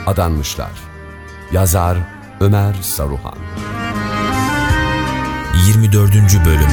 adanmışlar. Yazar Ömer Saruhan. 24. Bölüm.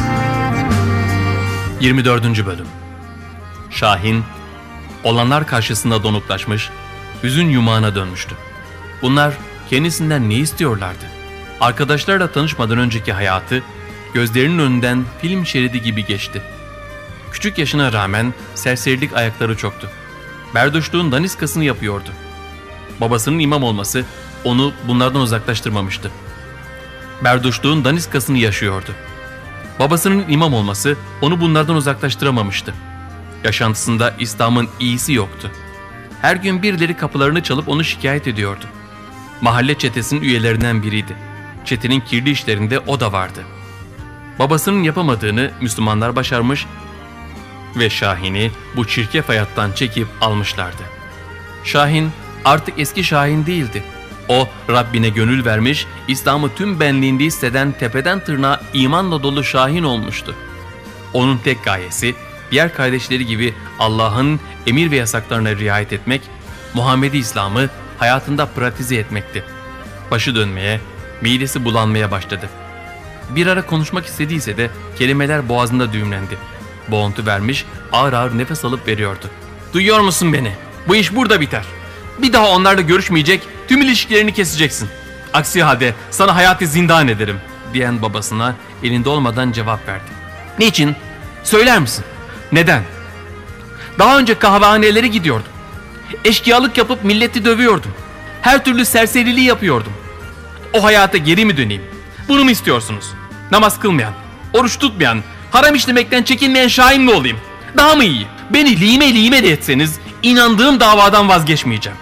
24. Bölüm. Şahin, olanlar karşısında donuklaşmış, hüzün yumağına dönmüştü. Bunlar kendisinden ne istiyorlardı? Arkadaşlarla tanışmadan önceki hayatı gözlerinin önünden film şeridi gibi geçti. Küçük yaşına rağmen serserilik ayakları çoktu. Berdoşluğun daniskasını yapıyordu. Babasının imam olması onu bunlardan uzaklaştırmamıştı. Berdoşluğun daniskasını yaşıyordu. Babasının imam olması onu bunlardan uzaklaştıramamıştı. Yaşantısında İslam'ın iyisi yoktu. Her gün birileri kapılarını çalıp onu şikayet ediyordu. Mahalle çetesinin üyelerinden biriydi. Çetenin kirli işlerinde o da vardı. Babasının yapamadığını Müslümanlar başarmış ve Şahin'i bu çirkef hayattan çekip almışlardı. Şahin artık eski Şahin değildi. O Rabbine gönül vermiş, İslam'ı tüm benliğinde hisseden tepeden tırnağa imanla dolu Şahin olmuştu. Onun tek gayesi diğer kardeşleri gibi Allah'ın emir ve yasaklarına riayet etmek, Muhammedi İslam'ı hayatında pratize etmekti. Başı dönmeye, midesi bulanmaya başladı. Bir ara konuşmak istediyse de kelimeler boğazında düğümlendi. Boğuntu vermiş, ağır ağır nefes alıp veriyordu. "Duyuyor musun beni? Bu iş burada biter. Bir daha onlarla görüşmeyecek, tüm ilişkilerini keseceksin. Aksi halde sana hayatı zindan ederim," diyen babasına elinde olmadan cevap verdi. "Niçin? Söyler misin? Neden? Daha önce kahvehanelere gidiyordum. Eşkıyalık yapıp milleti dövüyordum. Her türlü serseriliği yapıyordum. O hayata geri mi döneyim? Bunu mu istiyorsunuz? Namaz kılmayan, oruç tutmayan, haram işlemekten çekinmeyen Şahin mi olayım? Daha mı iyi? Beni lime de etseniz inandığım davadan vazgeçmeyeceğim.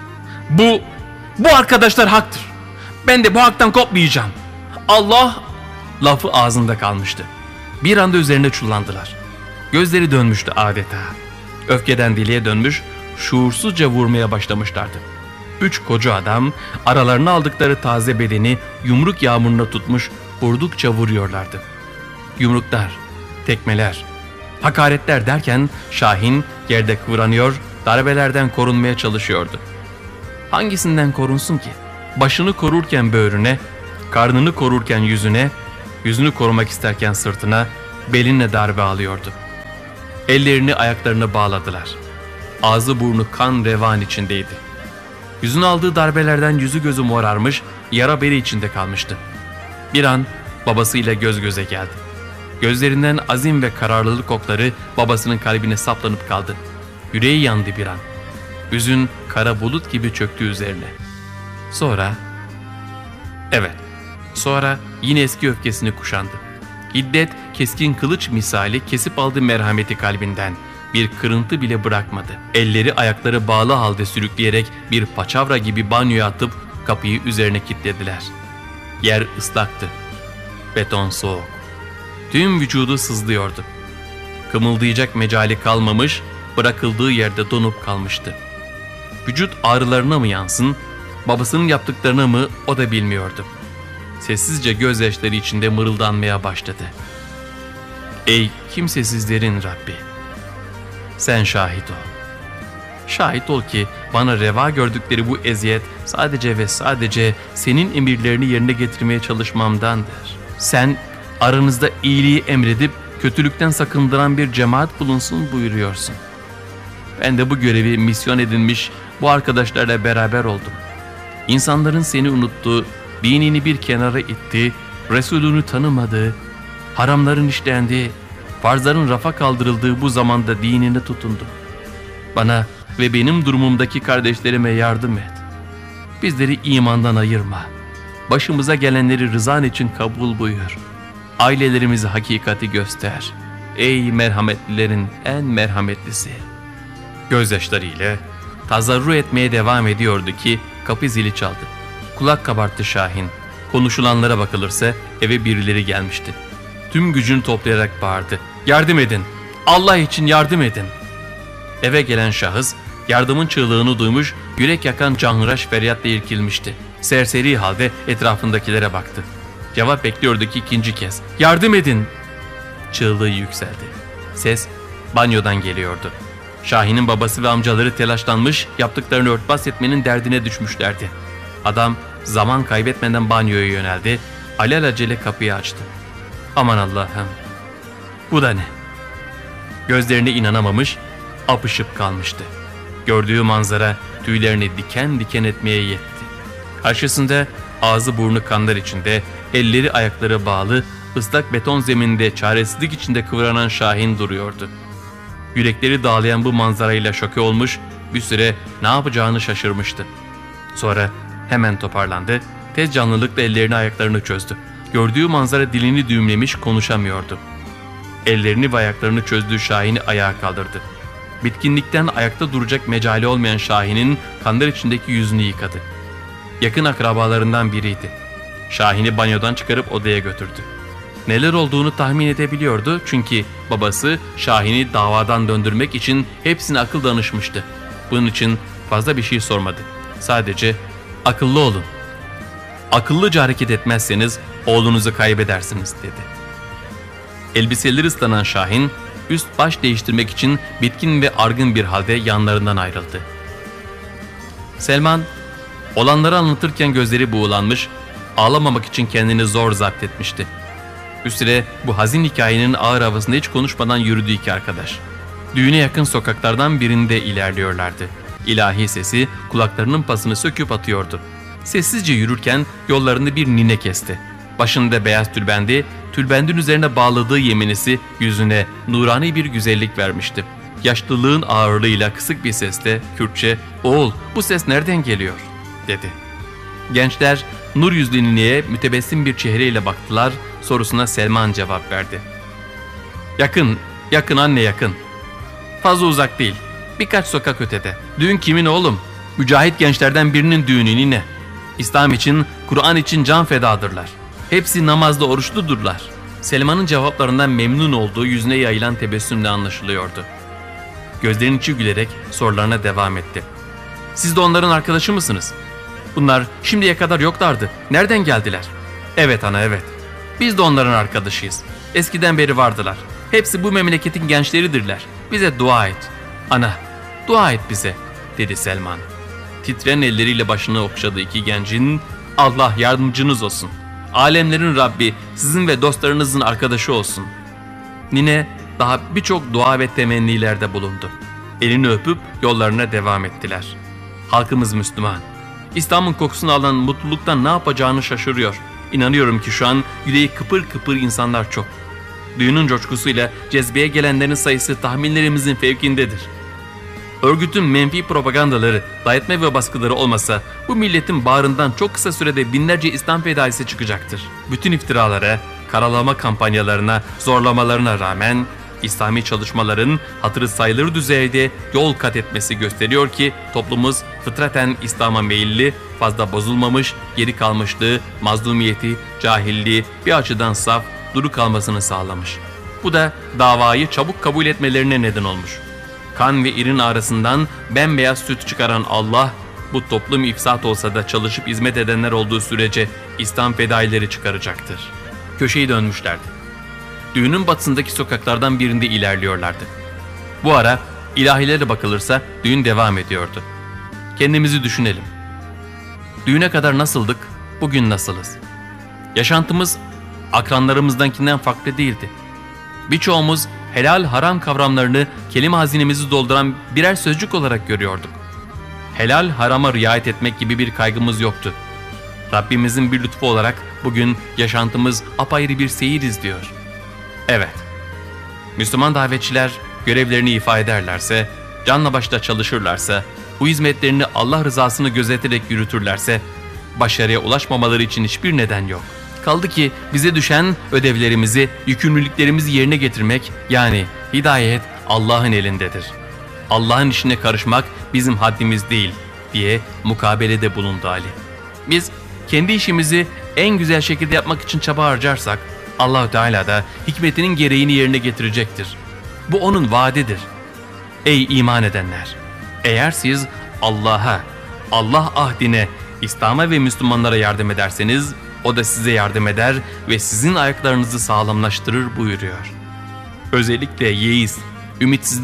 Bu arkadaşlar haktır. Ben de bu haktan kopmayacağım. Allah..." Lafı ağzında kalmıştı. Bir anda üzerine çullandılar. Gözleri dönmüştü adeta. Öfkeden deliye dönmüş, şuursuzca vurmaya başlamışlardı. 3 koca adam aralarına aldıkları taze bedeni yumruk yağmuruna tutmuş vurdukça vuruyorlardı. Yumruklar, tekmeler, hakaretler derken Şahin yerde kıvranıyor, darbelerden korunmaya çalışıyordu. Hangisinden korunsun ki? Başını korurken böğrüne, karnını korurken yüzüne, yüzünü korumak isterken sırtına, belinle darbe alıyordu. Ellerini ayaklarını bağladılar. Ağzı burnu kan revan içindeydi. Yüzünü aldığı darbelerden yüzü gözü morarmış, yara beri içinde kalmıştı. Bir an babasıyla göz göze geldi. Gözlerinden azim ve kararlılık okları babasının kalbine saplanıp kaldı. Yüreği yandı bir an. Hüzün kara bulut gibi çöktü üzerine. Sonra yine eski öfkesini kuşandı. Hiddet keskin kılıç misali kesip aldı merhameti kalbinden. Bir kırıntı bile bırakmadı. Elleri ayakları bağlı halde sürükleyerek bir paçavra gibi banyoya atıp kapıyı üzerine kilitlediler. Yer ıslaktı. Beton soğuk. Tüm vücudu sızlıyordu. Kımıldayacak mecali kalmamış, bırakıldığı yerde donup kalmıştı. Vücut ağrılarına mı yansın, babasının yaptıklarını mı o da bilmiyordu. Sessizce gözyaşları içinde mırıldanmaya başladı. "Ey kimsesizlerin Rabbi! Sen şahit ol. Şahit ol ki bana reva gördükleri bu eziyet sadece ve sadece senin emirlerini yerine getirmeye çalışmamdandır. Sen aranızda iyiliği emredip kötülükten sakındıran bir cemaat bulunsun buyuruyorsun. Ben de bu görevi misyon edinmiş bu arkadaşlarla beraber oldum. İnsanların seni unuttuğu, dinini bir kenara itti, Resulünü tanımadığı, haramların işlendiği, farzların rafa kaldırıldığı bu zamanda dinine tutundum. Bana ve benim durumumdaki kardeşlerime yardım et. Bizleri imandan ayırma. Başımıza gelenleri rızan için kabul buyur. Ailelerimize hakikati göster. Ey merhametlilerin en merhametlisi." Gözyaşlarıyla tazarru etmeye devam ediyordu ki kapı zili çaldı. Kulak kabarttı Şahin. Konuşulanlara bakılırsa eve birileri gelmişti. Tüm gücünü toplayarak bağırdı. "Yardım edin! Allah için yardım edin!" Eve gelen şahıs yardımın çığlığını duymuş, yürek yakan canhıraş feryatla irkilmişti. Serseri halde etrafındakilere baktı. Cevap bekliyordu ki ikinci kez. "Yardım edin!" Çığlığı yükseldi. Ses banyodan geliyordu. Şahin'in babası ve amcaları telaşlanmış, yaptıklarını örtbas etmenin derdine düşmüşlerdi. Adam zaman kaybetmeden banyoya yöneldi, alelacele kapıyı açtı. Aman Allah'ım, bu da ne? Gözlerine inanamamış, apışıp kalmıştı. Gördüğü manzara tüylerini diken diken etmeye yetti. Karşısında ağzı burnu kanlar içinde, elleri ayakları bağlı, ıslak beton zeminde çaresizlik içinde kıvranan Şahin duruyordu. Yürekleri dağlayan bu manzarayla şoke olmuş, bir süre ne yapacağını şaşırmıştı. Sonra hemen toparlandı, tez canlılıkla ellerini ayaklarını çözdü. Gördüğü manzara dilini düğümlemiş, konuşamıyordu. Ellerini ve ayaklarını çözdüğü Şahin'i ayağa kaldırdı. Bitkinlikten ayakta duracak mecali olmayan Şahin'in kanlar içindeki yüzünü yıkadı. Yakın akrabalarından biriydi. Şahin'i banyodan çıkarıp odaya götürdü. Neler olduğunu tahmin edebiliyordu çünkü babası Şahin'i davadan döndürmek için hepsine akıl danışmıştı. Bunun için fazla bir şey sormadı. Sadece akıllı olun. Akıllıca hareket etmezseniz oğlunuzu kaybedersiniz dedi. Elbiseleri ıslanan Şahin üst baş değiştirmek için bitkin ve argın bir halde yanlarından ayrıldı. Selman olanları anlatırken gözleri buğulanmış, ağlamamak için kendini zor zapt etmişti. Üstüne bu hazin hikayenin ağır havasında hiç konuşmadan yürüdü iki arkadaş. Düğüne yakın sokaklardan birinde ilerliyorlardı. İlahi sesi kulaklarının pasını söküp atıyordu. Sessizce yürürken yollarını bir nine kesti. Başında beyaz tülbendi, tülbendin üzerine bağladığı yeminisi yüzüne nurani bir güzellik vermişti. Yaşlılığın ağırlığıyla kısık bir sesle Kürtçe "Oğul, bu ses nereden geliyor?" dedi. Gençler nur yüzlü nineye mütebessim bir çehreyle baktılar, sorusuna Selman cevap verdi. "Yakın, yakın anne yakın. Fazla uzak değil, birkaç sokak ötede. Düğün kimin oğlum? Mücahit gençlerden birinin düğünü nine. İslam için, Kur'an için can fedadırlar. Hepsi namazda oruçludurlar." Selman'ın cevaplarından memnun olduğu yüzüne yayılan tebessümle anlaşılıyordu. Gözlerinin içi gülerek sorularına devam etti. "Siz de onların arkadaşı mısınız? Bunlar şimdiye kadar yoklardı. Nereden geldiler?" "Evet ana, evet. Biz de onların arkadaşıyız. Eskiden beri vardılar. Hepsi bu memleketin gençleridirler. Bize dua et. Ana, dua et bize," dedi Selman. Titreyen elleriyle başını okşadı iki gencin. "Allah yardımcınız olsun. Alemlerin Rabbi sizin ve dostlarınızın arkadaşı olsun." Nine daha birçok dua ve temennilerde bulundu. Elini öpüp yollarına devam ettiler. Halkımız Müslüman. İslam'ın kokusunu alan mutluluktan ne yapacağını şaşırıyor. İnanıyorum ki şu an yüreği kıpır kıpır insanlar çok. Düğünün coşkusuyla cezbeye gelenlerin sayısı tahminlerimizin fevkindedir. Örgütün menfi propagandaları, dayatma ve baskıları olmasa bu milletin bağrından çok kısa sürede binlerce İslam fedaisi çıkacaktır. Bütün iftiralara, karalama kampanyalarına, zorlamalarına rağmen İslami çalışmaların hatırı sayılır düzeyde yol kat etmesi gösteriyor ki toplumumuz fıtraten İslam'a meyilli, fazla bozulmamış, geri kalmışlığı, mazlumiyeti, cahilliği bir açıdan saf, duru kalmasını sağlamış. Bu da davayı çabuk kabul etmelerine neden olmuş. Kan ve irin arasından bembeyaz süt çıkaran Allah, bu toplum ifsat olsa da çalışıp hizmet edenler olduğu sürece İslam fedaileri çıkaracaktır. Köşeyi dönmüşlerdi. Düğünün batısındaki sokaklardan birinde ilerliyorlardı. Bu ara ilahilere bakılırsa düğün devam ediyordu. Kendimizi düşünelim. Düğüne kadar nasıldık, bugün nasılız? Yaşantımız akranlarımızdankinden farklı değildi. Birçoğumuz helal haram kavramlarını kelime hazinemizi dolduran birer sözcük olarak görüyorduk. Helal harama riayet etmek gibi bir kaygımız yoktu. Rabbimizin bir lütfu olarak bugün yaşantımız apayrı bir seyir izliyor. Evet, Müslüman davetçiler görevlerini ifa ederlerse, canla başla çalışırlarsa, bu hizmetlerini Allah rızasını gözeterek yürütürlerse, başarıya ulaşmamaları için hiçbir neden yok. Kaldı ki bize düşen ödevlerimizi, yükümlülüklerimizi yerine getirmek, yani hidayet Allah'ın elindedir. Allah'ın işine karışmak bizim haddimiz değil diye mukabelede bulundu Ali. Biz kendi işimizi en güzel şekilde yapmak için çaba harcarsak, Allah-u Teala da hikmetinin gereğini yerine getirecektir. Bu onun vaadidir. Ey iman edenler! Eğer siz Allah'a, Allah ahdine, İslam'a ve Müslümanlara yardım ederseniz, o da size yardım eder ve sizin ayaklarınızı sağlamlaştırır buyuruyor. Özellikle yeis, ümitsizlik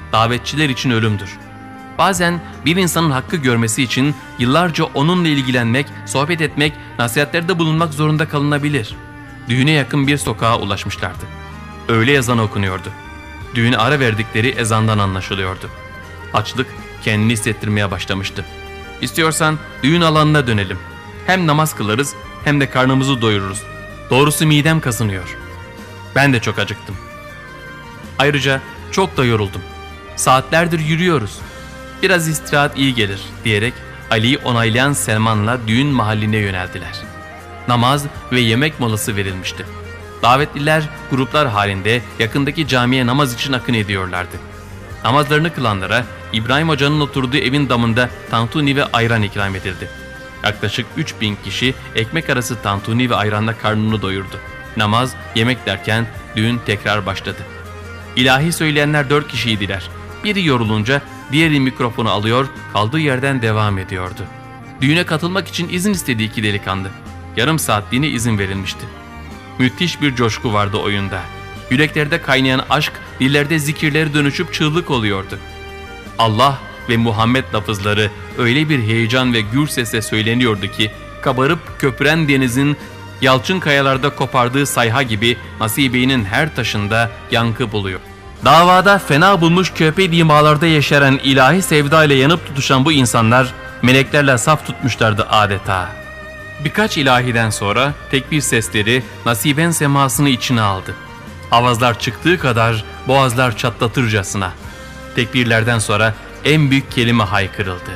davetçiler için ölümdür. Bazen bir insanın hakkı görmesi için yıllarca onunla ilgilenmek, sohbet etmek, nasihatlerde bulunmak zorunda kalınabilir. Düğüne yakın bir sokağa ulaşmışlardı. Öğle ezanı okunuyordu. Düğüne ara verdikleri ezandan anlaşılıyordu. Açlık kendini hissettirmeye başlamıştı. İstiyorsan düğün alanına dönelim. Hem namaz kılarız hem de karnımızı doyururuz. Doğrusu midem kasınıyor. Ben de çok acıktım. Ayrıca çok da yoruldum. Saatlerdir yürüyoruz. Biraz istirahat iyi gelir diyerek Ali'yi onaylayan Selman'la düğün mahalline yöneldiler. Namaz ve yemek molası verilmişti. Davetliler gruplar halinde yakındaki camiye namaz için akın ediyorlardı. Namazlarını kılanlara İbrahim Hoca'nın oturduğu evin damında tantuni ve ayran ikram edildi. Yaklaşık 3000 kişi ekmek arası tantuni ve ayranla karnını doyurdu. Namaz, yemek derken düğün tekrar başladı. İlahi söyleyenler 4 kişiydiler. Biri yorulunca diğeri mikrofonu alıyor, kaldığı yerden devam ediyordu. Düğüne katılmak için izin istediği iki delikanlı. Yarım saatliğine izin verilmişti. Müthiş bir coşku vardı oyunda. Yüreklerde kaynayan aşk, dillerde zikirleri dönüşüp çığlık oluyordu. Allah ve Muhammed lafızları öyle bir heyecan ve gür sesle söyleniyordu ki, kabarıp köpüren denizin yalçın kayalarda kopardığı sayha gibi Nasibe'nin her taşında yankı buluyor. Davada fena bulmuş köpek dimalarda yeşeren ilahi sevda ile yanıp tutuşan bu insanlar meleklerle saf tutmuşlardı adeta. Birkaç ilahiden sonra tekbir sesleri Nasiben semasını içine aldı. Avazlar çıktığı kadar boğazlar çatlatırcasına. Tekbirlerden sonra en büyük kelime haykırıldı.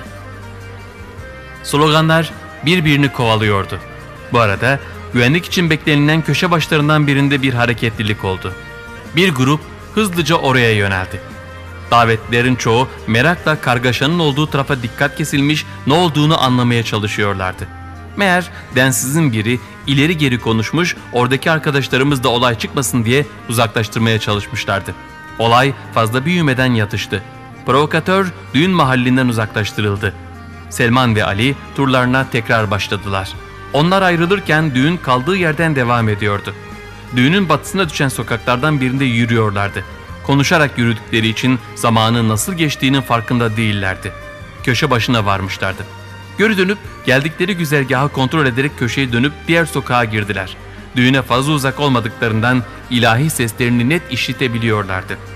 Sloganlar birbirini kovalıyordu. Bu arada güvenlik için beklenilen köşe başlarından birinde bir hareketlilik oldu. Bir grup hızlıca oraya yöneldi. Davetlilerin çoğu merakla kargaşanın olduğu tarafa dikkat kesilmiş, ne olduğunu anlamaya çalışıyorlardı. Meğer densizin biri ileri geri konuşmuş, oradaki arkadaşlarımız da olay çıkmasın diye uzaklaştırmaya çalışmışlardı. Olay fazla büyümeden yatıştı. Provokatör düğün mahallinden uzaklaştırıldı. Selman ve Ali turlarına tekrar başladılar. Onlar ayrılırken düğün kaldığı yerden devam ediyordu. Düğünün batısına düşen sokaklardan birinde yürüyorlardı. Konuşarak yürüdükleri için zamanın nasıl geçtiğinin farkında değillerdi. Köşe başına varmışlardı. Geri dönüp geldikleri güzergahı kontrol ederek köşeye dönüp diğer sokağa girdiler. Düğüne fazla uzak olmadıklarından ilahi seslerini net işitebiliyorlardı.